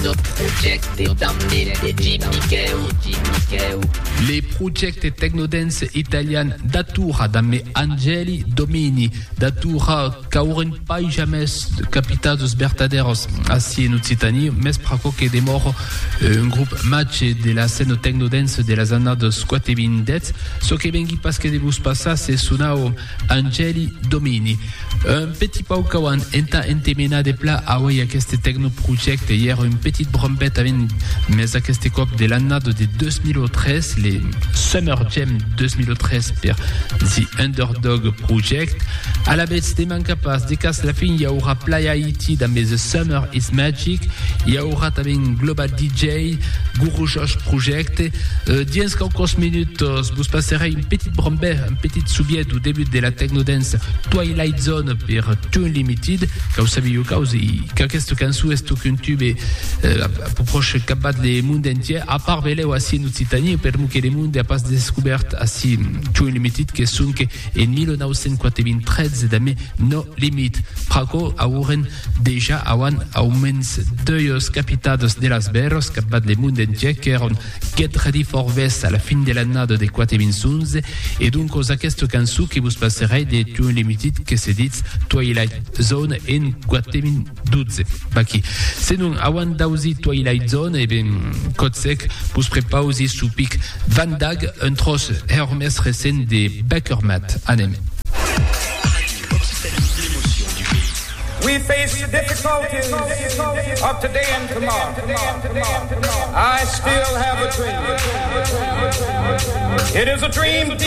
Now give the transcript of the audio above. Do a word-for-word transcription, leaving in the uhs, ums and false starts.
Les progetti Technodance italiani datura damme Angeli Domini, datura cauren pai jamais capitados verdaderos así en Occitanie, mes praco que de mort un groupe match de la scène Technodance de las annados quatevindets, so que vengi pas que de vos passar c'est sonao Angeli Domini. Un petit paucawan enta entemena de pla away a este techno project hier une petite brombette avec mes a este cop de l'annade de deux mille treize, les Summer Jam deux mille treize per The Underdog Project. À la bête des mancapas, des cas la fin, il y aura Playa Haiti dans mes The Summer is Magic, il y aura avec Global D J, Guru Josh Project. Euh, Dix quelques minutes, vous passerez une petite brombette, une petite soubiette au début de la Technodance Twilight Zone per Tune Limited. Quand vous savez, quand qu'est-ce qu'un sou est qu'un tube et pour proche cabat les mondes entiers, à part Veleo aussi en Occitanie, per que les mondes a pas découvert aussi Tune Limited que sont que en mille neuf cent quatre-vingt-treize dame no limite. Praco auren déjà awan aumens deux capitados de las berros cabat les mondes entiers qui eran Get Ready for Vest à la fin de l'année de quatre-vingt-onze et donc aux aquesto cançons que vous passerez des Tune Limited que se dit Twilight Zone en quatre-vingt-douze. Baki. C'est donc awan dausi Twilight Zone et ben code sec vous préparez aussi sous pic Van Dag un tross Hermès récent des Beckermat anem. We face the difficulties of today and tomorrow. I still have a dream. It is a dream